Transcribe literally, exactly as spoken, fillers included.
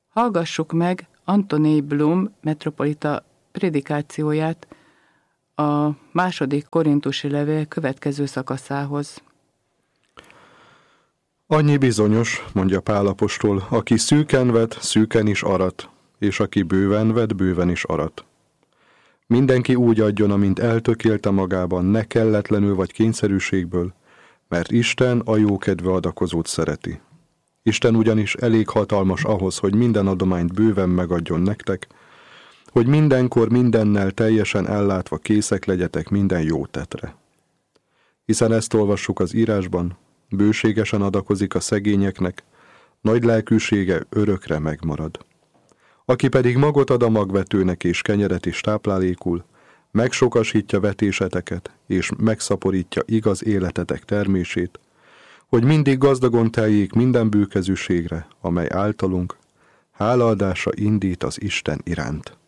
Hallgassuk meg Antony Blum metropolita prédikációját a második korintusi levél következő szakaszához. Annyi bizonyos, mondja Pál apostol, aki szűken vet, szűken is arat, és aki bőven vet, bőven is arat. Mindenki úgy adjon, amint eltökélte magában, ne kelletlenül vagy kényszerűségből, mert Isten a jókedve adakozót szereti. Isten ugyanis elég hatalmas ahhoz, hogy minden adományt bőven megadjon nektek, hogy mindenkor mindennel teljesen ellátva készek legyetek minden jó tetre. Hiszen ezt olvassuk az írásban, bőségesen adakozik a szegényeknek, nagy lelkűsége örökre megmarad. Aki pedig magot ad a magvetőnek és kenyeret is táplálékul, megsokasítja vetéseteket, és megszaporítja igaz életetek termését, hogy mindig gazdagon teljék minden bűkezűségre, amely általunk hálaadása indít az Isten iránt.